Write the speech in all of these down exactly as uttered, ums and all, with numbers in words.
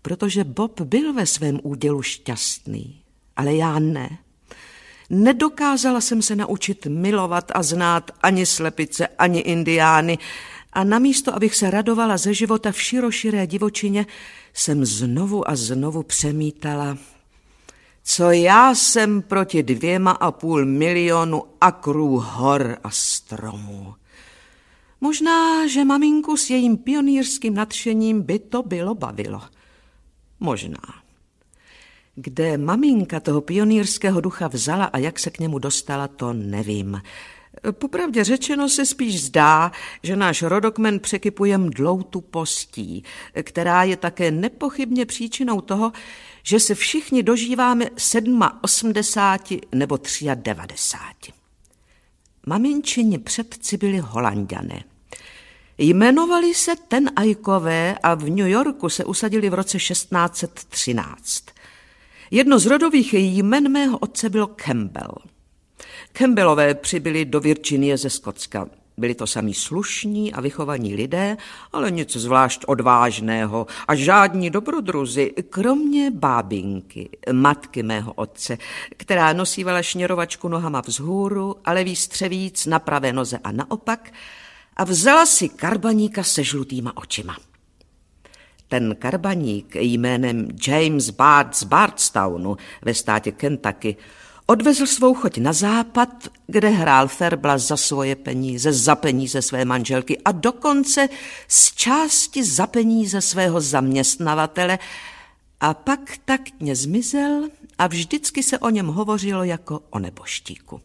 protože Bob byl ve svém údělu šťastný, ale já ne. Nedokázala jsem se naučit milovat a znát ani slepice, ani indiány a namísto, abych se radovala ze života v široširé divočině, jsem znovu a znovu přemítala, co já jsem proti dvěma a půl milionu akrů hor a stromů. Možná, že maminku s jejím pionýrským nadšením by to bylo bavilo. Možná. Kde maminka toho pionýrského ducha vzala a jak se k němu dostala, to nevím. Popravdě řečeno se spíš zdá, že náš rodokmen překypuje mdlou tupostí, která je také nepochybně příčinou toho, že se všichni dožíváme osmdesáti sedmi nebo devadesáti tři. Maminčini předci byli Holanďané. Jmenovali se Ten Eyckové a v New Yorku se usadili v roce šestnáct set třináct. Jedno z rodových jmen mého otce bylo Campbell. Campbellové přibyli do Virginie ze Skotska. Byli to samí slušní a vychovaní lidé, ale nic zvlášť odvážného a žádní dobrodruzi, kromě bábinky, matky mého otce, která nosívala šněrovačku nohama vzhůru a levý střevíc na pravé noze a naopak a vzala si karbaníka se žlutýma očima. Ten karbaník jménem James Bard z Bardstownu ve státě Kentucky odvezl svou choť na západ, kde hrál ferbla za svoje peníze, za peníze své manželky a dokonce z části za peníze svého zaměstnavatele a pak taktně zmizel a vždycky se o něm hovořilo jako o neboštíku.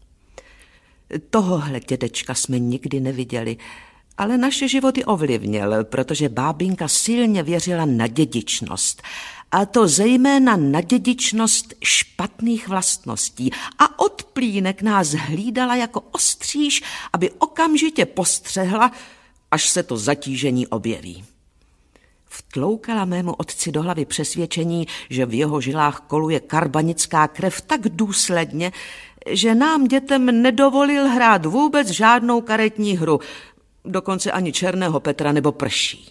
Tohohle dědečka jsme nikdy neviděli, ale naše životy ovlivnil, protože bábinka silně věřila na dědičnost, a to zejména na dědičnost špatných vlastností a od plínek nás hlídala jako ostříž, aby okamžitě postřehla, až se to zatížení objeví. Vtloukala mému otci do hlavy přesvědčení, že v jeho žilách koluje karbanická krev tak důsledně, že nám dětem nedovolil hrát vůbec žádnou karetní hru, dokonce ani Černého Petra nebo Prší.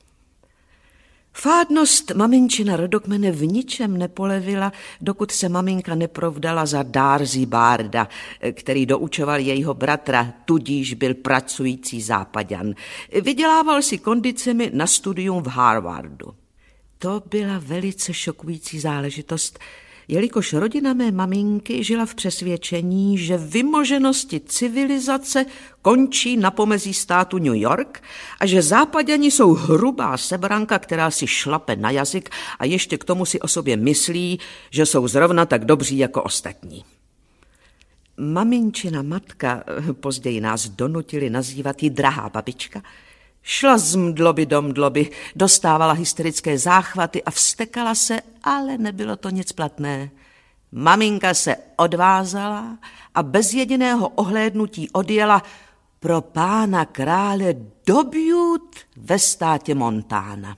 Fádnost maminčina rodokmene v ničem nepolevila, dokud se maminka neprovdala za Darcy Barda, který doučoval jejího bratra, tudíž byl pracující Zápaďan. Vydělával si kondicemi na studium v Harvardu. To byla velice šokující záležitost, jelikož rodina mé maminky žila v přesvědčení, že vymoženosti civilizace končí na pomezí státu New York a že Zápaďani jsou hrubá sebranka, která si šlape na jazyk a ještě k tomu si o sobě myslí, že jsou zrovna tak dobří jako ostatní. Maminčina matka, později nás donutili nazývat ji drahá babička, šla z mdloby do mdloby, dostávala hysterické záchvaty a vztekala se, ale nebylo to nic platné. Maminka se odvázala a bez jediného ohlédnutí odjela pro pána krále do Butte ve státě Montana.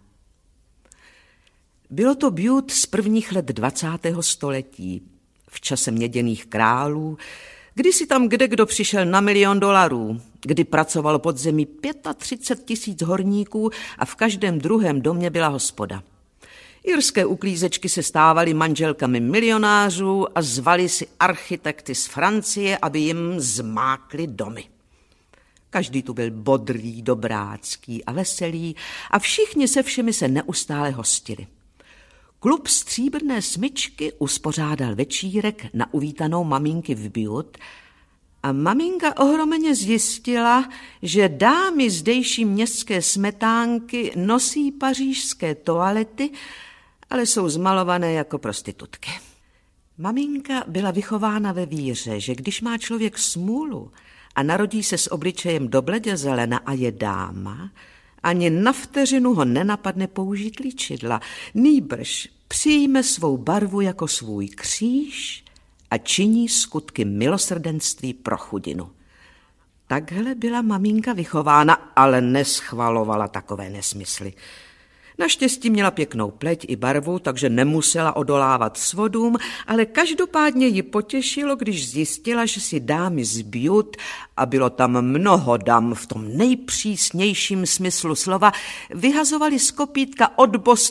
Bylo to Butte z prvních let dvacátého století, v čase měděných králů, kdy si tam kdekdo přišel na milion dolarů, kdy pracovalo pod zemí třicet pět tisíc horníků a v každém druhém domě byla hospoda. Irské uklízečky se stávaly manželkami milionářů a zvali si architekty z Francie, aby jim zmákli domy. Každý tu byl bodrý, dobrácký a veselý a všichni se všemi se neustále hostili. Klub Stříbrné smyčky uspořádal večírek na uvítanou maminky v Butte a maminka ohromeně zjistila, že dámy zdejší městské smetánky nosí pařížské toalety, ale jsou zmalované jako prostitutky. Maminka byla vychována ve víře, že když má člověk smůlu a narodí se s obličejem do bledě zelena a je dáma, ani na vteřinu ho nenapadne použít líčidla, nýbrž přijme svou barvu jako svůj kříž a činí skutky milosrdenství pro chudinu. Takhle byla maminka vychována, ale neschvalovala takové nesmysly. Naštěstí měla pěknou pleť i barvu, takže nemusela odolávat svodům, ale každopádně ji potěšilo, když zjistila, že si dámy z Butte, a bylo tam mnoho dam v tom nejpřísnějším smyslu slova, vyhazovali z kopítka od Bostonu